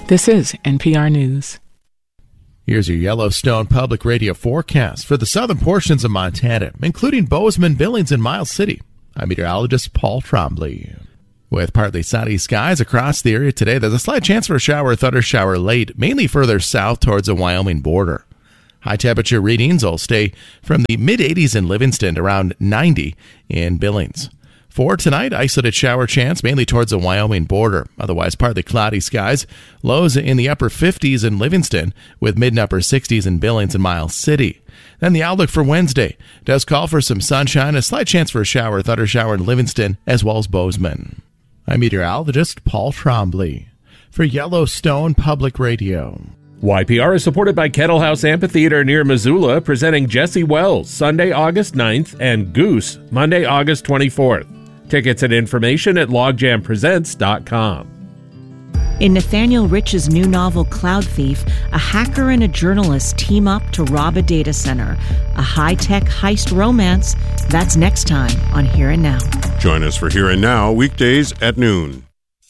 This is NPR News. Here's your Yellowstone Public Radio forecast for the southern portions of Montana, including Bozeman, Billings, and Miles City. I'm meteorologist Paul Trombley. With partly sunny skies across the area today, there's a slight chance for a shower or thunder shower late, mainly further south towards the Wyoming border. High temperature readings will stay from the mid-80s in Livingston to around 90 in Billings. For tonight, isolated shower chance mainly towards the Wyoming border. Otherwise, partly cloudy skies. Lows in the upper 50s in Livingston with mid and upper 60s in Billings and Miles City. Then the outlook for Wednesday does call for some sunshine, a slight chance for a shower or thunder shower in Livingston as well as Bozeman. I'm meteorologist Paul Trombley for Yellowstone Public Radio. YPR is supported by Kettle House Amphitheater near Missoula, presenting Jesse Wells Sunday, August 9th and Goose Monday, August 24th. Tickets and information at logjampresents.com. In Nathaniel Rich's new novel, Cloud Thief, a hacker and a journalist team up to rob a data center. A high-tech heist romance. That's next time on Here and Now. Join us for Here and Now, weekdays at noon.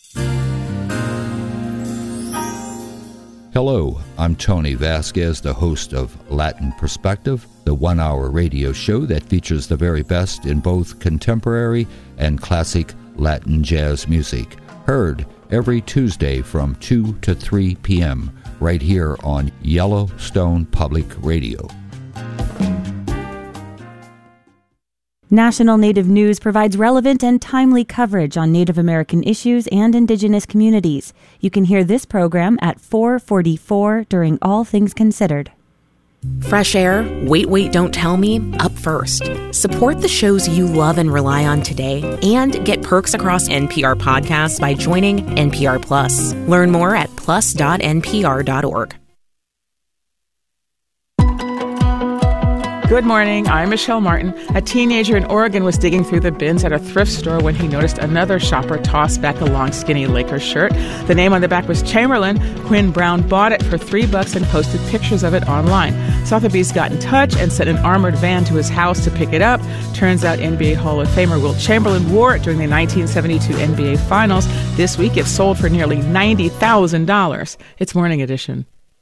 Hello, I'm Tony Vasquez, the host of Latin Perspective, the one-hour radio show that features the very best in both contemporary and classic Latin jazz music. Heard every Tuesday from 2 to 3 p.m. right here on Yellowstone Public Radio. National Native News provides relevant and timely coverage on Native American issues and Indigenous communities. You can hear this program at 4:44 during All Things Considered. Fresh air, Wait, Don't Tell Me, up first. Support the shows you love and rely on today and get perks across NPR podcasts by joining NPR Plus. Learn more at plus.npr.org. Good morning, I'm Michelle Martin. A teenager in Oregon was digging through the bins at a thrift store when he noticed another shopper toss back a long, skinny Lakers shirt. The name on the back was Chamberlain. Quinn Brown bought it for $3 and posted pictures of it online. Sotheby's got in touch and sent an armored van to his house to pick it up. Turns out NBA Hall of Famer Wilt Chamberlain wore it during the 1972 NBA Finals. This week it sold for nearly $90,000. It's Morning Edition.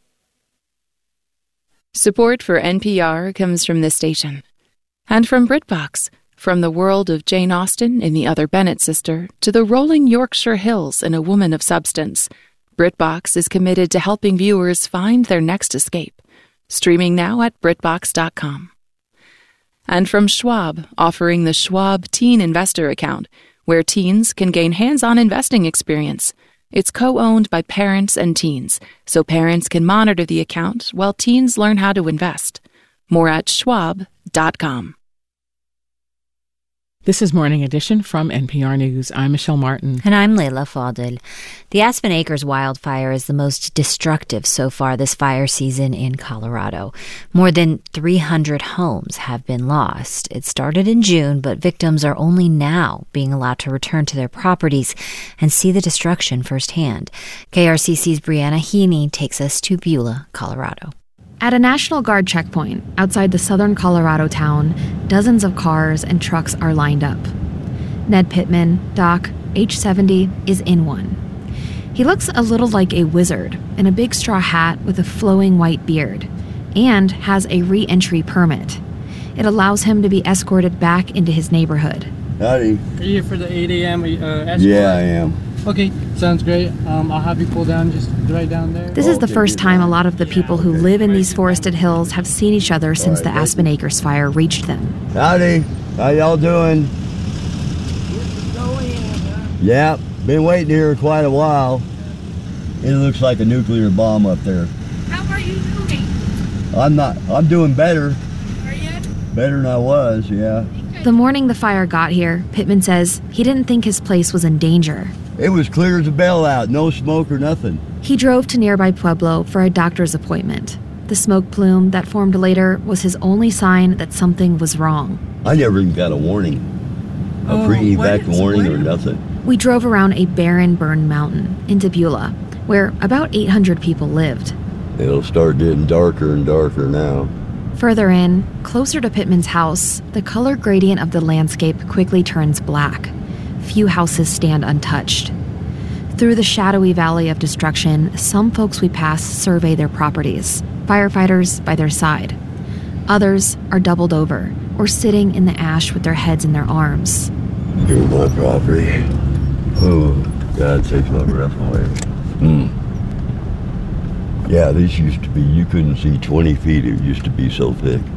Support for NPR comes from this station. And from BritBox, from the world of Jane Austen in The Other Bennett Sister to the rolling Yorkshire Hills in A Woman of Substance, BritBox is committed to helping viewers find their next escape. Streaming now at BritBox.com. And from Schwab, offering the Schwab Teen Investor Account, where teens can gain hands-on investing experience. It's co-owned by parents and teens, so parents can monitor the account while teens learn how to invest. More at schwab.com. This is Morning Edition from NPR News. I'm Michelle Martin. And I'm Leila Fadel. The Aspen Acres wildfire is the most destructive so far this fire season in Colorado. More than 300 homes have been lost. It started in June, but victims are only now being allowed to return to their properties and see the destruction firsthand. KRCC's Brianna Heaney takes us to Beulah, Colorado. At a National Guard checkpoint outside the southern Colorado town, dozens of cars and trucks are lined up. Ned Pittman, Doc, age 70, is in one. He looks a little like a wizard in a big straw hat with a flowing white beard and has a re-entry permit. It allows him to be escorted back into his neighborhood. Howdy. Are you here for the 8 a.m. escort? Yeah, I am. Okay, sounds great. I'll have you pull down just right down there. This is the first time a lot of the people who live in these forested hills have seen each other since the Aspen Acres fire reached them. Howdy. How y'all doing? Yeah, been waiting here quite a while. It looks like a nuclear bomb up there. How are you doing? I'm doing better. Are you? Better than I was, yeah. The morning the fire got here, Pittman says he didn't think his place was in danger. It was clear as a bell out, no smoke or nothing. He drove to nearby Pueblo for a doctor's appointment. The smoke plume that formed later was his only sign that something was wrong. I never even got a warning. A pre-evac warning or nothing. We drove around a barren, burned mountain into Beulah, where about 800 people lived. It'll start getting darker and darker now. Further in, closer to Pittman's house, the color gradient of the landscape quickly turns black. Few houses stand untouched. Through the shadowy valley of destruction, some folks we pass survey their properties, firefighters by their side. Others are doubled over or sitting in the ash with their heads in their arms. Here's my property. Oh, God takes my breath away. Yeah, this used to be, you couldn't see 20 feet. It used to be so thick.